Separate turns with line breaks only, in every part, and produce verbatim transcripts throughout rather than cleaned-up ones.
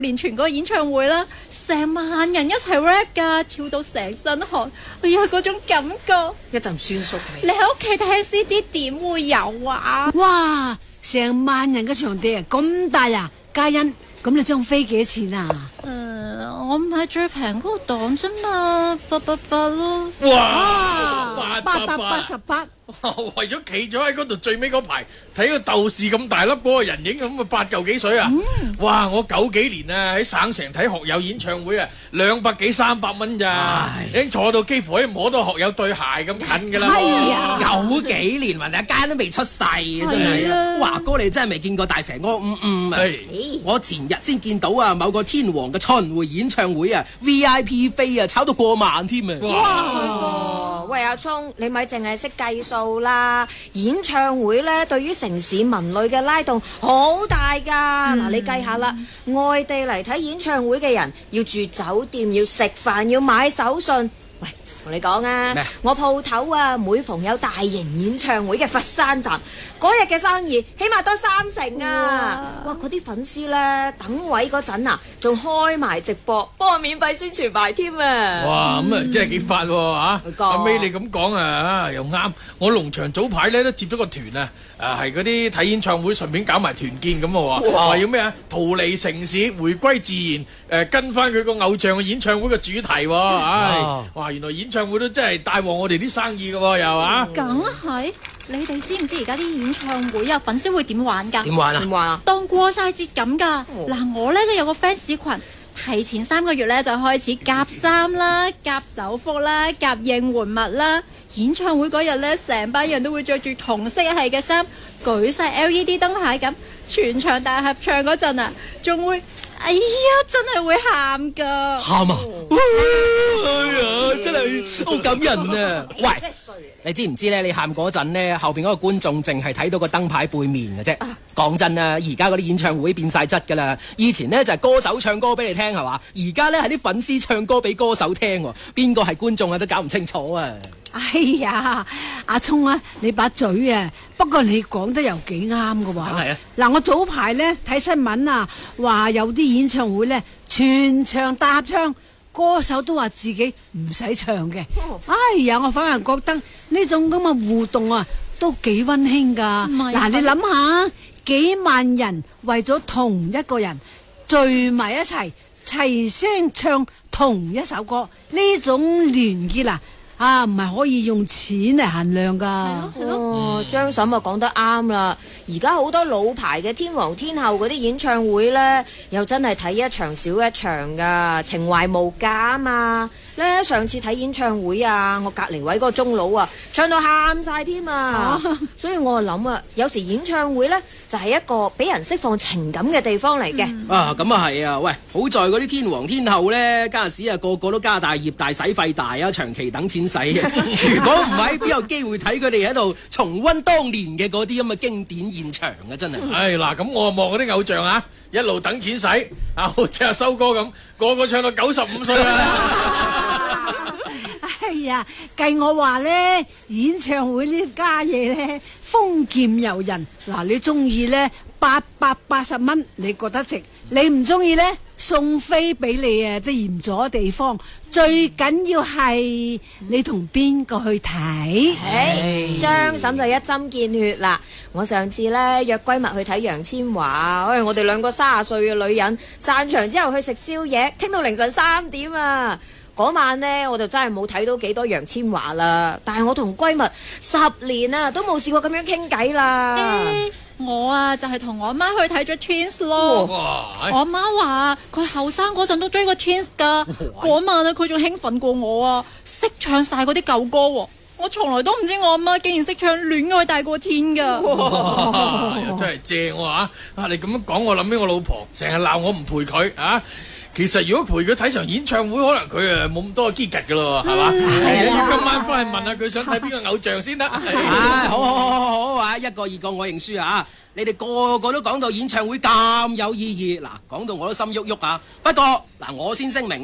連全個演唱會啦，成萬人一齊 rap 噶，跳到成身汗，哎呀嗰種感覺，
一陣酸縮味。
你喺屋企睇 C D 點會有啊？
哇！成萬人嘅場地啊，咁大啊！嘉欣，咁你張飛幾多錢啊？
誒、呃，我買最平嗰個檔啫嘛，八八八咯。
哇！
八百八十八。
為咗企咗喺嗰度最尾嗰排睇個豆豉咁大粒嗰個人影咁啊八嚿幾水啊！嗯、哇！我九幾年啊喺省城睇學友演唱會啊，兩百幾三百蚊咋，已經坐到幾乎可以摸到學友對鞋咁近噶啦。
係啊，九幾年雲阿間都未出世啊，真係啊！華哥你真係未見過大成哥嗯嗯啊！我前日先見到啊某個天王嘅巡迴演唱會啊 V I P 飛啊炒到過萬添啊！
哇！喂阿聰，你咪淨係識計數啦！演唱會咧，對於城市文旅嘅拉動好大㗎。嗱、嗯，你計下啦，外地嚟睇演唱會嘅人要住酒店，要食飯，要買手信。喂，同你講啊，
咩？
我鋪頭啊，每逢有大型演唱會嘅佛山站，嗰日嘅生意起碼多三成啊！哇，嗰啲粉絲咧等位嗰陣啊，仲開埋直播，幫我免費宣傳埋添啊！
哇，咁啊真係幾發喎嚇！
哥
阿 May 你咁講啊，又啱。我農場早排咧都接咗個團啊，啊係嗰啲睇演唱會順便搞埋團建咁喎，話要咩啊？逃離城市，回歸自然，誒跟翻佢個偶像嘅演唱會嘅主題喎，唉，哇！原來演唱會都真係帶旺我哋啲生意㗎喎，又啊！
梗係，你哋知唔知而家啲演唱會啊，粉絲會點玩㗎？
點玩啊？
點玩啊？
當過晒節咁㗎。嗱、
哦，
我咧都有個 fans 群，提前三個月咧就開始夾衫啦、夾手幅啦、夾應援物啦。演唱會嗰日咧，成班人都會着住同色系嘅衫，舉晒 L E D 燈牌咁，全場大合唱嗰陣啊，仲會，哎呀，真係會喊㗎！
喊啊！哎呀，真係好感人啊！喂，你知唔知咧？你喊嗰陣咧，後邊嗰個觀眾淨係睇到個燈牌背面嘅啫。講真啊，而家嗰啲演唱會變晒質噶啦。以前呢就係歌手唱歌俾你聽係嘛，而家咧係啲粉絲唱歌俾歌手聽，邊個係觀眾啊都搞唔清楚啊！
哎呀，阿聰啊，你把嘴啊，不過你講得又幾啱噶喎。
係啊！嗱，
我早排咧睇新聞啊，話有啲演唱會咧全場大合唱，歌手都話自己唔使唱嘅。哎呀，我反而覺得呢種咁嘅互動啊，都幾溫馨噶。嗱，你諗下，幾萬人為咗同一個人聚埋一齊，齊聲唱同一首歌，呢種聯結啊！啊，唔係可以用錢嚟衡量噶。
哦，張嬸啊講得啱啦。而家好多老牌嘅天王天后嗰啲演唱會呢，又真係睇一場少一場噶，情懷無價啊嘛。咧上次睇演唱會啊，我隔離位嗰個中佬啊，唱到喊晒添啊。所以我就諗啊，有時演唱會呢，就係、是、一個俾人釋放情感嘅地方嚟嘅。
嗯、啊，咁啊係啊，喂，好在嗰啲天王天后呢，家時啊個個都家大業大使費大啊，長期等錢使啊。如果唔係，邊有機會睇佢哋喺度重溫當年嘅嗰啲咁嘅經典現場啊？真係。
唉嗱，咁我望嗰啲偶像啊，一路等錢使啊，好似阿修哥咁，個個唱到九十五歲啦。
哎呀，計我話咧，演唱會呢家嘢咧，豐儉由人。嗱，你中意咧八百八十蚊，你覺得值？你唔中意咧，送飛俾你啊，都嫌咗地方。最緊要係你同邊個去睇？
誒，張嬸就一針見血啦！我上次咧約閨蜜去睇楊千嬅，哎，我哋兩個三十歲嘅女人散場之後去食宵夜，傾到凌晨三點啊！嗰晚呢，我就真係冇睇到幾多楊千嬅啦，但係我同閨蜜十年啊都冇試過咁樣傾偈啦。
欸我啊就係、是、同我媽去睇咗 Twins 咯。我媽話佢後生嗰陣都追過 Twins 噶，嗰晚啊佢仲興奮過我啊，識唱晒嗰啲舊歌喎。我從來都唔知我阿媽竟然識唱《戀愛大過天》噶。
哇，真係正喎啊！啊，你咁樣講，我諗起我老婆成日鬧我唔陪佢啊。其實如果陪佢睇場演唱會，可能佢誒冇咁多嘅機格噶咯，係嘛？係啊，要今晚翻去問下佢想睇邊個偶像先得。
唉，好好好好好啊！一個二個我認輸啊！你哋個個都講到演唱會咁有意義，嗱，講到我都心喐喐啊！不過嗱，我先聲明啊，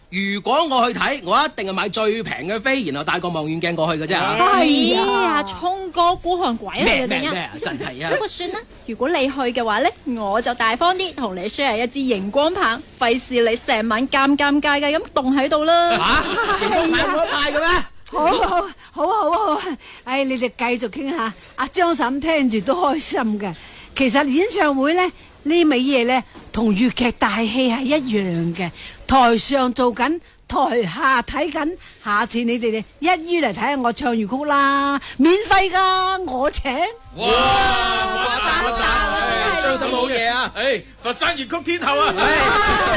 如果我去睇，我一定係買最平嘅飛，然後帶個望遠鏡過去嘅啫嚇。
哎呀，聰哥孤寒鬼嚟
咩
嘅正啊！
咩咩啊！真係啊
不！過算啦，如果你去嘅話呢，我就大方啲，同你 share 一支熒光棒，費事你成晚尷尷尬尬咁凍喺度啦。
嚇，熒光棒冇得派嘅咩？
好好好好好好，唉，你哋繼續傾下。阿張嬸聽住都開心嘅。其實演唱會咧呢味嘢咧，同粵劇大戲係一樣嘅。台上做緊，台下睇緊。下次你哋一於嚟睇下我唱粵曲啦，免費噶，我請。
哇！發達發達，
張嬸好嘢啊！
誒，佛山粵曲天后啊！